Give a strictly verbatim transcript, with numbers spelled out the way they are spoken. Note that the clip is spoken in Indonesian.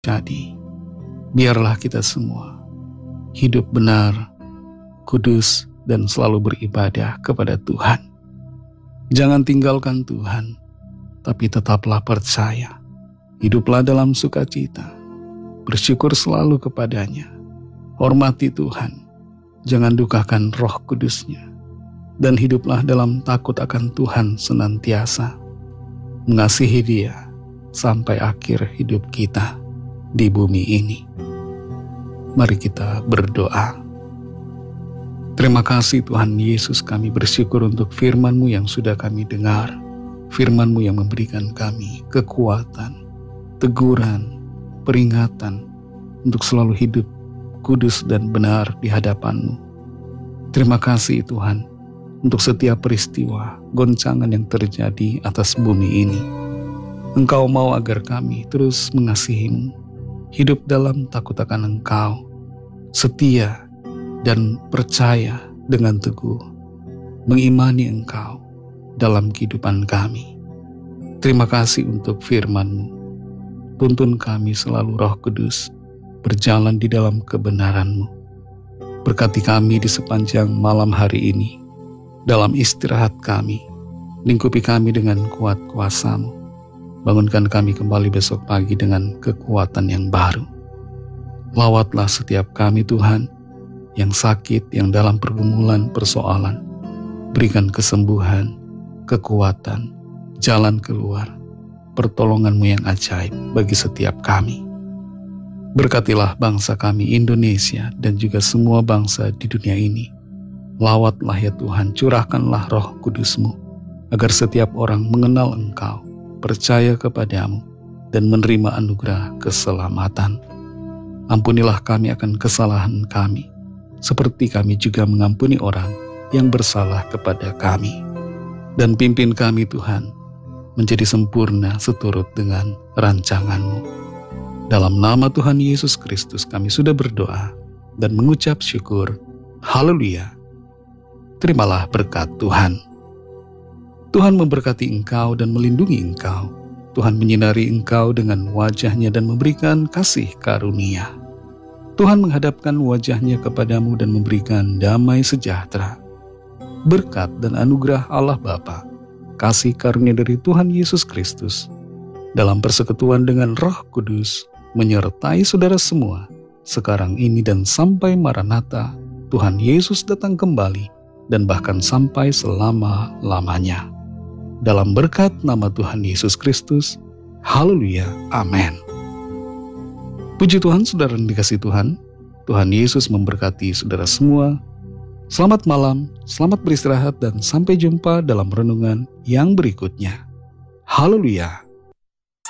Jadi, biarlah kita semua hidup benar, kudus, dan selalu beribadah kepada Tuhan. Jangan tinggalkan Tuhan, tapi tetaplah percaya. Hiduplah dalam sukacita, bersyukur selalu kepadanya. Hormati Tuhan, jangan dukakan Roh Kudus-Nya, dan hiduplah dalam takut akan Tuhan senantiasa. Mengasihi Dia sampai akhir hidup kita di bumi ini. Mari kita berdoa. Terima kasih Tuhan Yesus, kami bersyukur untuk firman-Mu yang sudah kami dengar. Firman-Mu yang memberikan kami kekuatan, teguran, peringatan untuk selalu hidup kudus dan benar di hadapan-Mu. Terima kasih Tuhan untuk setiap peristiwa, goncangan yang terjadi atas bumi ini. Engkau mau agar kami terus mengasihi-Mu, hidup dalam takut akan Engkau, setia dan percaya dengan teguh, mengimani Engkau dalam kehidupan kami. Terima kasih untuk firman-Mu. Tuntun kami selalu Roh Kudus, berjalan di dalam kebenaran-Mu. Berkati kami di sepanjang malam hari ini, dalam istirahat kami. Lingkupi kami dengan kuat kuasa-Mu. Bangunkan kami kembali besok pagi dengan kekuatan yang baru. Lawatlah setiap kami Tuhan, yang sakit, yang dalam pergumulan, persoalan. Berikan kesembuhan, kekuatan, jalan keluar, pertolongan-Mu yang ajaib bagi setiap kami. Berkatilah bangsa kami Indonesia dan juga semua bangsa di dunia ini. Lawatlah ya Tuhan, curahkanlah Roh Kudus-Mu, agar setiap orang mengenal Engkau, percaya kepadamu, dan menerima anugerah keselamatan. Ampunilah kami akan kesalahan kami, seperti kami juga mengampuni orang yang bersalah kepada kami. Dan pimpin kami Tuhan, menjadi sempurna seturut dengan rancangan-Mu. Dalam nama Tuhan Yesus Kristus kami sudah berdoa dan mengucap syukur. Haleluya. Terimalah berkat Tuhan. Tuhan memberkati engkau dan melindungi engkau. Tuhan menyinari engkau dengan wajah-Nya dan memberikan kasih karunia. Tuhan menghadapkan wajah-Nya kepadamu dan memberikan damai sejahtera. Berkat dan anugerah Allah Bapa, kasih karunia dari Tuhan Yesus Kristus, dalam persekutuan dengan Roh Kudus, menyertai saudara semua, sekarang ini dan sampai Maranatha, Tuhan Yesus datang kembali, dan bahkan sampai selama-lamanya. Dalam berkat nama Tuhan Yesus Kristus, haleluya, amin. Puji Tuhan, saudara yang dikasihi Tuhan. Tuhan Yesus memberkati saudara semua. Selamat malam, selamat beristirahat, dan sampai jumpa dalam renungan yang berikutnya. Haleluya.